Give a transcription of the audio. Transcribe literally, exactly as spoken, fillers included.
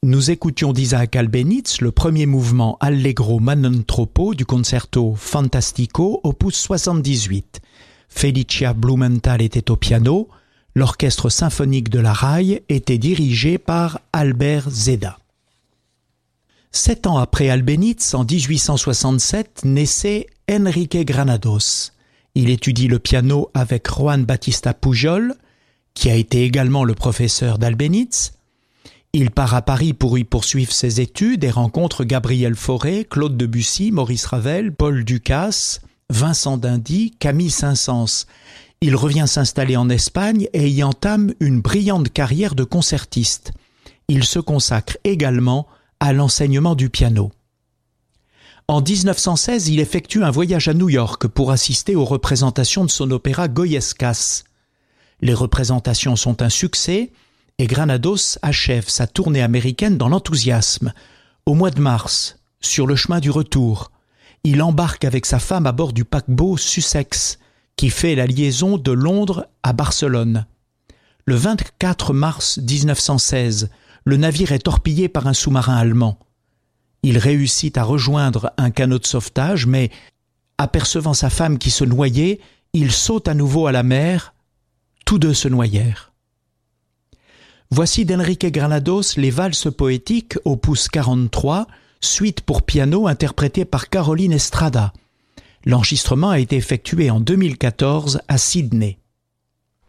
Nous écoutions d'Isaac Albéniz le premier mouvement Allegro man troppo du concerto Fantastico opus soixante-dix-huit. Felicia Blumenthal était au piano, l'orchestre symphonique de la R A I était dirigé par Albert Zeda. Sept ans après Albéniz, en dix-huit cent soixante-sept, naissait Enrique Granados. Il étudie le piano avec Juan Bautista Pujol, qui a été également le professeur d'Albéniz. Il part à Paris pour y poursuivre ses études et rencontre Gabriel Fauré, Claude Debussy, Maurice Ravel, Paul Dukas, Vincent d'Indy, Camille Saint-Saëns. Il revient s'installer en Espagne et y entame une brillante carrière de concertiste. Il se consacre également à l'enseignement du piano. En dix-neuf cent seize, il effectue un voyage à New York pour assister aux représentations de son opéra Goyescas. Les représentations sont un succès et Granados achève sa tournée américaine dans l'enthousiasme. Au mois de mars, sur le chemin du retour, il embarque avec sa femme à bord du paquebot Sussex, qui fait la liaison de Londres à Barcelone. Le vingt-quatre mars dix-neuf cent seize, le navire est torpillé par un sous-marin allemand. Il réussit à rejoindre un canot de sauvetage, mais, apercevant sa femme qui se noyait, il saute à nouveau à la mer. Tous deux se noyèrent. Voici d'Enrique Granados les valses poétiques, opus quarante-trois, suite pour piano interprétée par Caroline Estrada. L'enregistrement a été effectué en deux mille quatorze à Sydney.